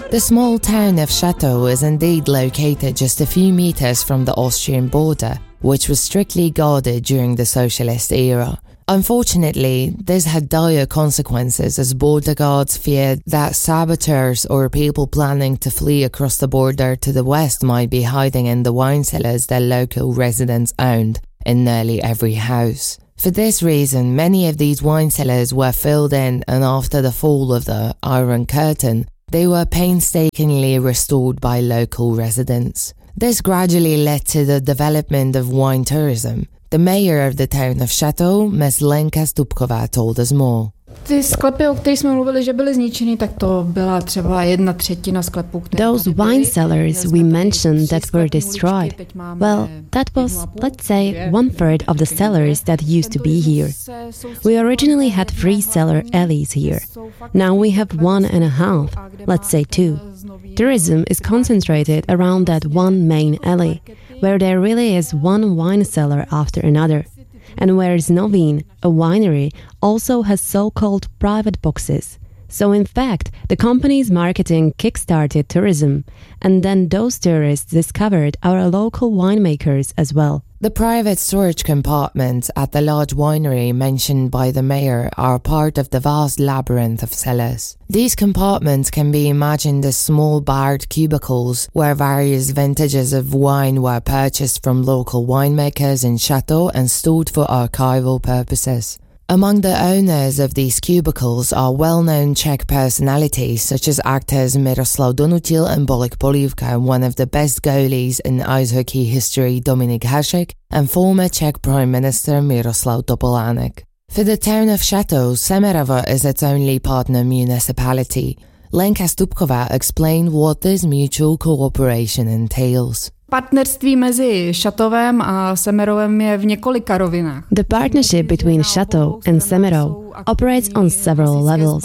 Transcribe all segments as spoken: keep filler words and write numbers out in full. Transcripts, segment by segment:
The small town of Château is indeed located just a few meters from the Austrian border, which was strictly guarded during the socialist era. Unfortunately, this had dire consequences as border guards feared that saboteurs or people planning to flee across the border to the west might be hiding in the wine cellars their local residents owned in nearly every house. For this reason, many of these wine cellars were filled in, and after the fall of the Iron Curtain, they were painstakingly restored by local residents. This gradually led to the development of wine tourism. The mayor of the town of Château, Miss Lenka Stupková, told us more. Ty sklepy, o kterých jsme mluvili, že byly zničeny, tak to byla třeba jedna třetina sklepů. Those wine cellars we mentioned that were destroyed, well, that was, let's say, one third of the cellars that used to be here. We originally had three cellar alleys here. Now we have one and a half, let's say two. Tourism is concentrated around that one main alley, where there really is one wine cellar after another. And whereas Novin, a winery, also has so-called private boxes. So in fact, the company's marketing kick-started tourism, and then those tourists discovered our local winemakers as well. The private storage compartments at the large winery mentioned by the mayor are part of the vast labyrinth of cellars. These compartments can be imagined as small barred cubicles where various vintages of wine were purchased from local winemakers in Château and stored for archival purposes. Among the owners of these cubicles are well-known Czech personalities such as actors Miroslav Donutil and Bolik Polívka, one of the best goalies in ice hockey history Dominik Hasek, and former Czech Prime Minister Miroslav Topolánek. For the town of Château, Semerovo is its only partner municipality. Lenka Stupková explained what this mutual cooperation entails. Partnerství mezi Châteauem a Semerovem je v několika rovinách. The partnership between Château and Semerov operates on several levels.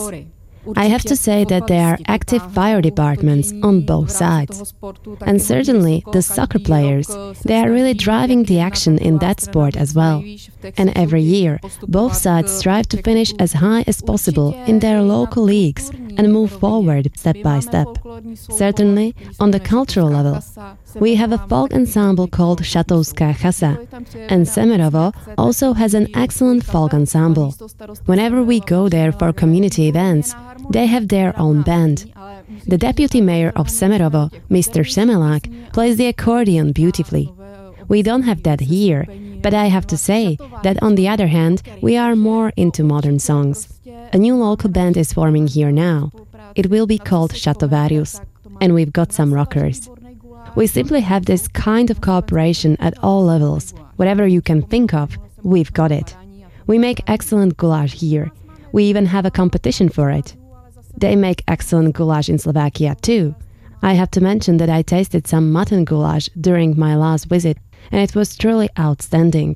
I have to say that there are active fire departments on both sides. And certainly the soccer players, they are really driving the action in that sport as well. And every year, both sides strive to finish as high as possible in their local leagues and move forward step by step. Certainly, on the cultural level, we have a folk ensemble called Chatouská chasa, and Semerovo also has an excellent folk ensemble. Whenever we go there for community events, they have their own band. The deputy mayor of Semerovo, Mister Semelák, plays the accordion beautifully. We don't have that here, but I have to say that on the other hand, we are more into modern songs. A new local band is forming here now. It will be called Chatovarius, and we've got some rockers. We simply have this kind of cooperation at all levels. Whatever you can think of, we've got it. We make excellent goulash here. We even have a competition for it. They make excellent goulash in Slovakia too. I have to mention that I tasted some mutton goulash during my last visit, and it was truly outstanding.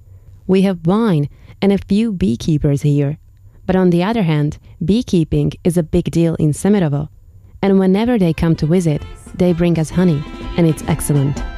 We have wine and a few beekeepers here. But on the other hand, beekeeping is a big deal in Semerovo. And whenever they come to visit, they bring us honey, and it's excellent.